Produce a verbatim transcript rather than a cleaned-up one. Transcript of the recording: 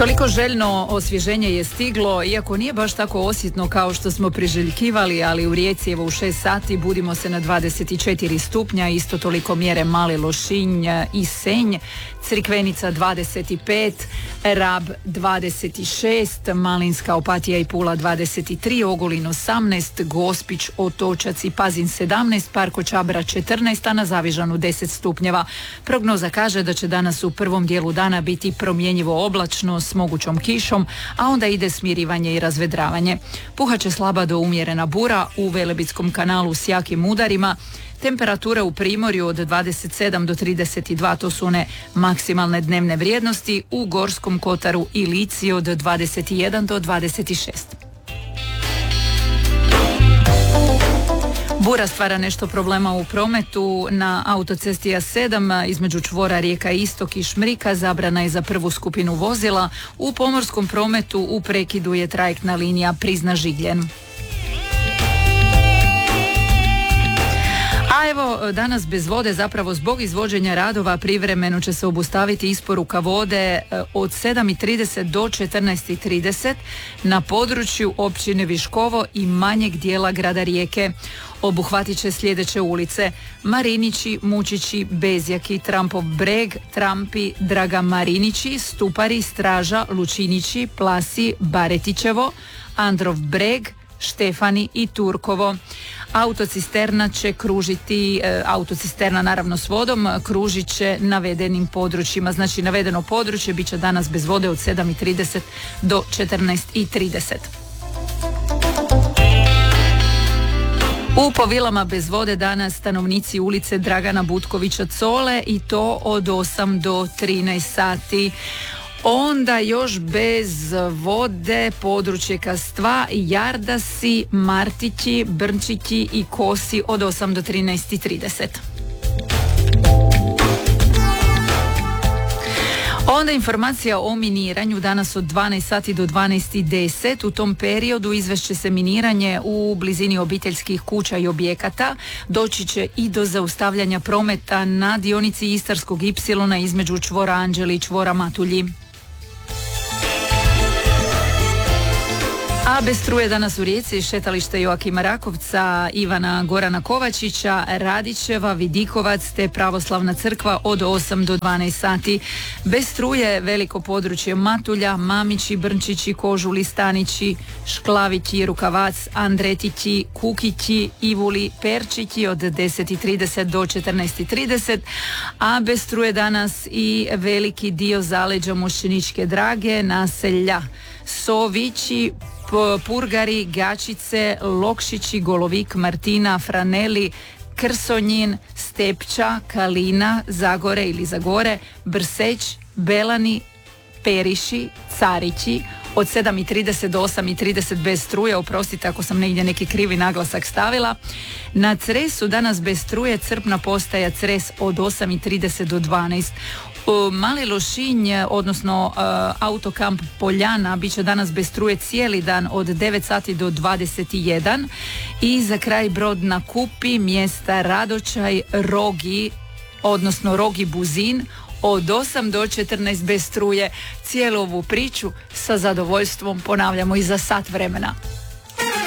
Toliko željno osvježenje je stiglo, iako nije baš tako osjetno kao što smo priželjkivali, ali u Rijeci evo u šest sati budimo se na dvadeset četiri stupnja, isto toliko mjere Mali Lošinj i Senj, Crikvenica dvadeset pet, Rab dvadeset šest, Malinska, Opatija i Pula dvadeset tri, Ogulin osamnaest, Gospić, Otočac i Pazin sedamnaest, Parko Čabra četrnaest, a na Zavižanu deset stupnjeva. Prognoza kaže da će danas u prvom dijelu dana biti promjenjivo oblačno s mogućom kišom, a onda ide smirivanje i razvedravanje. Puhaće slaba do umjerena bura u Velebitskom kanalu s jakim udarima. Temperature u Primorju od dvadeset sedam do trideset dva, to su one maksimalne dnevne vrijednosti, u Gorskom kotaru i Lici od dvadeset jedan do dvadeset šest. Bura stvara nešto problema u prometu na autocesti A sedam između čvora Rijeka Istok i Šmrika, zabrana je za prvu skupinu vozila. U pomorskom prometu u prekidu je trajektna linija Prizna-Žigljen. A evo, danas bez vode, zapravo zbog izvođenja radova, privremeno će se obustaviti isporuka vode od sedam i trideset do četrnaest i trideset na području općine Viškovo i manjeg dijela grada Rijeke. Obuhvatit će sljedeće ulice: Marinići, Mučići, Bezjaki, Trampov Breg, Trampi, Draga Marinići, Stupari, Straža, Lučinići, Plasi, Baretićevo, Androv Breg, Štefani i Turkovo. Autocisterna će kružiti, e, autocisterna naravno s vodom, kružit će navedenim područjima. Znači navedeno područje bit će danas bez vode od sedam i trideset do četrnaest i trideset. U Povilama bez vode danas stanovnici ulice Dragana Butkovića Cole, i to od osam do trinaest sati. Onda još bez vode područje Kastva, Jardasi, Martići, Brnčići i Kosi od osam do trinaest i trideset. Onda informacija o miniranju danas od dvanaest sati do dvanaest i deset. U tom periodu izvešće se miniranje u blizini obiteljskih kuća i objekata. Doći će i do zaustavljanja prometa na dionici Istarskog ipsilona između čvora Anđeli i čvora Matulji. A bez struje danas u Rijeci šetalište Joakima Rakovca, Ivana Gorana Kovačića, Radićeva, Vidikovac te Pravoslavna crkva od osam do dvanaest sati. Bez struje veliko područje Matulja, Mamići, Brnčići, Kožuli, Stanići, Šklavići, Rukavac, Andretići, Kukići, Ivuli, Perčići od deset i trideset do četrnaest i trideset. A bez struje danas i veliki dio zaleđa Mošćeničke Drage, naselja Sovići, Purgari, Gačice, Lokšići, Golovik, Martina, Franeli, Krsonjin, Stepča, Kalina, Zagore ili Zagore, Brseć, Belani, Periši, Carići od sedam i trideset do osam i trideset bez struje. Oprostite ako sam negdje neki krivi naglasak stavila. Na Cresu danas bez struje, crpna postaja Cres od osam i trideset do dvanaest. Mali Lošinj, odnosno uh, autokamp Poljana, bit će danas bez struje cijeli dan od devet sati do dvadeset jedan. I za kraj Brod na Kupi, mjesta Radočaj, Rogi, odnosno Rogi Buzin, od osam do četrnaest bez struje. Cijelu ovu priču sa zadovoljstvom ponavljamo i za sat vremena.